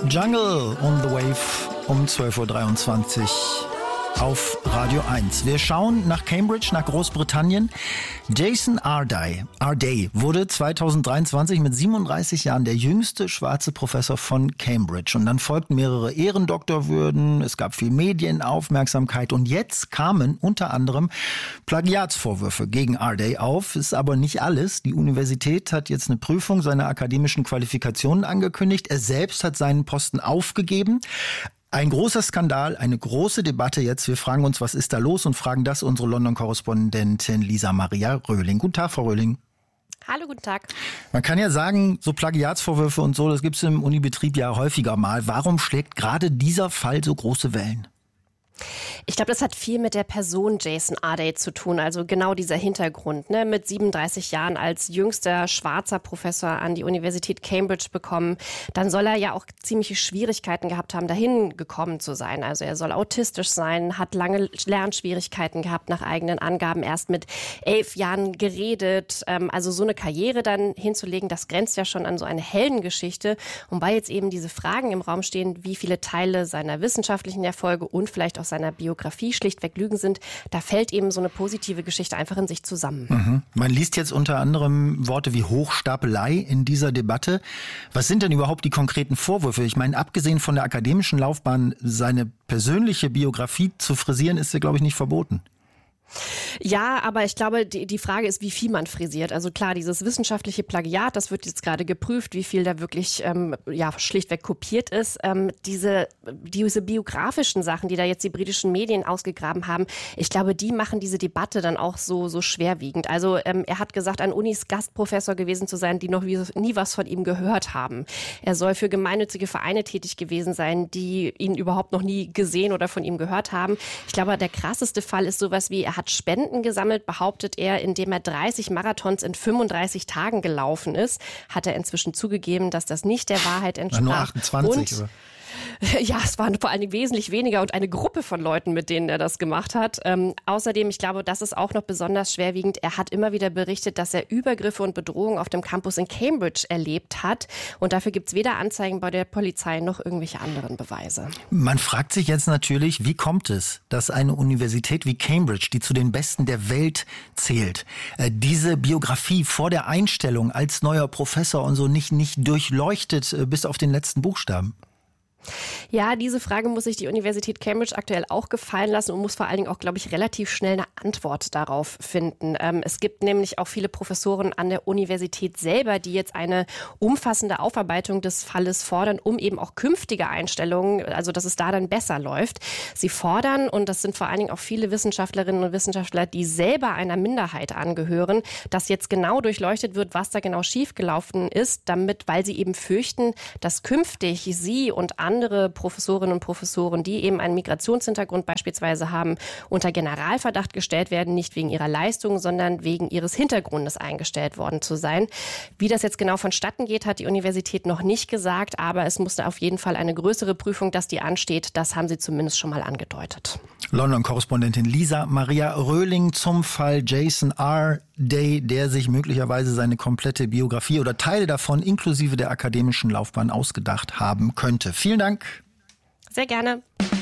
Jungle on the Wave um 12.23 Uhr auf Radio 1. Wir schauen nach Cambridge, nach Großbritannien. Jason Arday wurde 2023 mit 37 Jahren der jüngste schwarze Professor von Cambridge. Und dann folgten mehrere Ehrendoktorwürden, es gab viel Medienaufmerksamkeit und jetzt kamen unter anderem Plagiatsvorwürfe gegen Arday auf. Ist aber nicht alles. Die Universität hat jetzt eine Prüfung seiner akademischen Qualifikationen angekündigt. Er selbst hat seinen Posten aufgegeben. Ein großer Skandal, eine große Debatte jetzt. Wir fragen uns, was ist da los und fragen das unsere London-Korrespondentin Lisa Maria Röhling. Guten Tag, Frau Röhling. Hallo, guten Tag. Man kann ja sagen, so Plagiatsvorwürfe und so, das gibt es im Unibetrieb ja häufiger mal. Warum schlägt gerade dieser Fall so große Wellen? Ich glaube, das hat viel mit der Person Jason Arday zu tun, also genau dieser Hintergrund. Mit 37 Jahren als jüngster schwarzer Professor an die Universität Cambridge bekommen. Dann soll er ja auch ziemliche Schwierigkeiten gehabt haben, dahin gekommen zu sein. Also er soll autistisch sein, hat lange Lernschwierigkeiten gehabt, nach eigenen Angaben erst mit 11 Jahren geredet. Also so eine Karriere dann hinzulegen, das grenzt ja schon an so eine Heldengeschichte. Und weil jetzt eben diese Fragen im Raum stehen, wie viele Teile seiner wissenschaftlichen Erfolge und vielleicht auch seiner Biografie schlichtweg Lügen sind, da fällt eben so eine positive Geschichte einfach in sich zusammen. Mhm. Man liest jetzt unter anderem Worte wie Hochstapelei in dieser Debatte. Was sind denn überhaupt die konkreten Vorwürfe? Ich meine, abgesehen von der akademischen Laufbahn, seine persönliche Biografie zu frisieren, ist ja, glaube ich, nicht verboten. Ja, aber ich glaube, die Frage ist, wie viel man frisiert. Also klar, dieses wissenschaftliche Plagiat, das wird jetzt gerade geprüft, wie viel da wirklich schlichtweg kopiert ist. Diese biografischen Sachen, die da jetzt die britischen Medien ausgegraben haben, ich glaube, die machen diese Debatte dann auch so schwerwiegend. Also er hat gesagt, an Unis Gastprofessor gewesen zu sein, die noch nie was von ihm gehört haben. Er soll für gemeinnützige Vereine tätig gewesen sein, die ihn überhaupt noch nie gesehen oder von ihm gehört haben. Ich glaube, der krasseste Fall ist sowas wie, er hat Spenden gesammelt, behauptet er, indem er 30 Marathons in 35 Tagen gelaufen ist. Hat er inzwischen zugegeben, dass das nicht der Wahrheit entsprach. Nur 28, oder? Ja, es waren vor allen Dingen wesentlich weniger und eine Gruppe von Leuten, mit denen er das gemacht hat. Außerdem, ich glaube, das ist auch noch besonders schwerwiegend. Er hat immer wieder berichtet, dass er Übergriffe und Bedrohungen auf dem Campus in Cambridge erlebt hat. Und dafür gibt es weder Anzeigen bei der Polizei noch irgendwelche anderen Beweise. Man fragt sich jetzt natürlich, wie kommt es, dass eine Universität wie Cambridge, die zu den Besten der Welt zählt, diese Biografie vor der Einstellung als neuer Professor und so nicht durchleuchtet bis auf den letzten Buchstaben? Ja, diese Frage muss sich die Universität Cambridge aktuell auch gefallen lassen und muss vor allen Dingen auch, glaube ich, relativ schnell eine Antwort darauf finden. Es gibt nämlich auch viele Professoren an der Universität selber, die jetzt eine umfassende Aufarbeitung des Falles fordern, um eben auch künftige Einstellungen, also dass es da dann besser läuft. Sie fordern, und das sind vor allen Dingen auch viele Wissenschaftlerinnen und Wissenschaftler, die selber einer Minderheit angehören, dass jetzt genau durchleuchtet wird, was da genau schiefgelaufen ist, weil sie eben fürchten, dass künftig sie und andere Professorinnen und Professoren, die eben einen Migrationshintergrund beispielsweise haben, unter Generalverdacht gestellt werden, nicht wegen ihrer Leistung, sondern wegen ihres Hintergrundes eingestellt worden zu sein. Wie das jetzt genau vonstatten geht, hat die Universität noch nicht gesagt, aber es musste auf jeden Fall eine größere Prüfung, dass die ansteht. Das haben sie zumindest schon mal angedeutet. London-Korrespondentin Lisa Maria Röhling zum Fall Jason Arday, der sich möglicherweise seine komplette Biografie oder Teile davon inklusive der akademischen Laufbahn ausgedacht haben könnte. Vielen Dank. Sehr gerne.